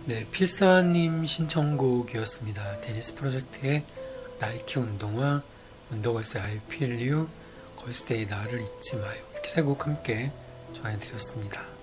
네, 필사님 신청곡이었습니다. 데니스 프로젝트의 나이키 운동화, 원더걸스의 I Feel You, 걸스데이 나를 잊지 마요. 이렇게 세 곡 함께 전해드렸습니다.